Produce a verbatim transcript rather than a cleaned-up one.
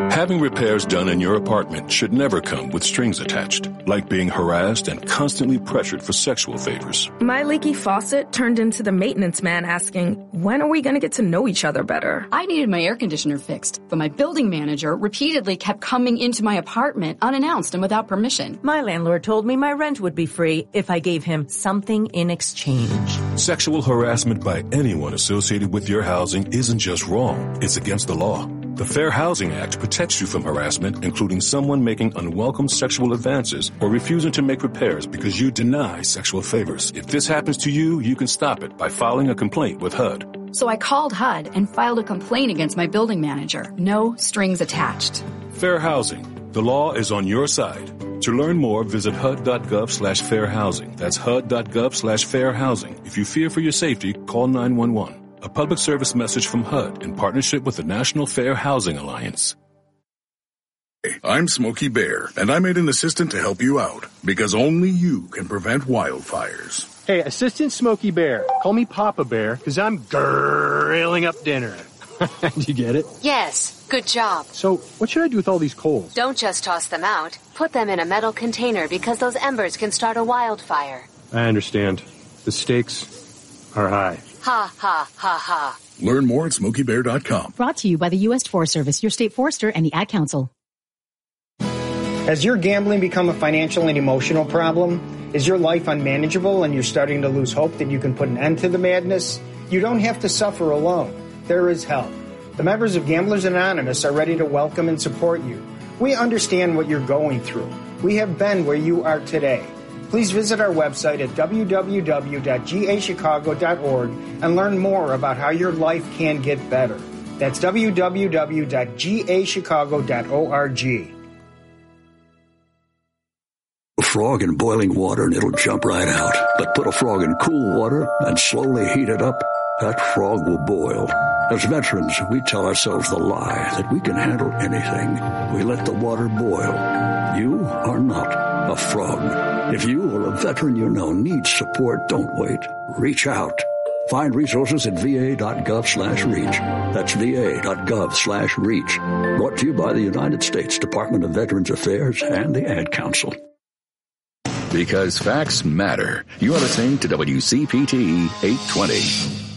Having repairs done in your apartment should never come with strings attached, like being harassed and constantly pressured for sexual favors. My leaky faucet turned into the maintenance man asking, when are we going to get to know each other better? I needed my air conditioner fixed, but my building manager repeatedly kept coming into my apartment unannounced and without permission. My landlord told me my rent would be free if I gave him something in exchange. Sexual harassment by anyone associated with your housing isn't just wrong, it's against the law. The Fair Housing Act protects you from harassment, including someone making unwelcome sexual advances or refusing to make repairs because you deny sexual favors. If this happens to you, you can stop it by filing a complaint with H U D. So I called H U D and filed a complaint against my building manager. No strings attached. Fair Housing. The law is on your side. To learn more, visit H U D dot gov slash fair housing. That's H U D dot gov slash fair housing. If you fear for your safety, call nine one one. A public service message from H U D in partnership with the National Fair Housing Alliance. I'm Smokey Bear, and I made an assistant to help you out, because only you can prevent wildfires. Hey, Assistant Smokey Bear, call me Papa Bear, because I'm grilling up dinner. Did you get it? Yes, good job. So, what should I do with all these coals? Don't just toss them out. Put them in a metal container, because those embers can start a wildfire. I understand. The stakes are high. Ha, ha, ha, ha. Learn more at smokey bear dot com. Brought to you by the U S Forest Service, your state forester, and the Ad Council. Has your gambling become a financial and emotional problem? Is your life unmanageable and you're starting to lose hope that you can put an end to the madness? You don't have to suffer alone. There is help. The members of Gamblers Anonymous are ready to welcome and support you. We understand what you're going through. We have been where you are today. Please visit our website at w w w dot g a chicago dot org and learn more about how your life can get better. That's w w w dot g a chicago dot org. A frog in boiling water and it'll jump right out. But put a frog in cool water and slowly heat it up, that frog will boil. As veterans, we tell ourselves the lie that we can handle anything. We let the water boil. You are not a frog. If you or a veteran you know needs support, don't wait. Reach out. Find resources at v a dot gov slash reach. That's v a dot gov slash reach. Brought to you by the United States Department of Veterans Affairs and the Ad Council. Because facts matter. You're listening to W C P T eight twenty.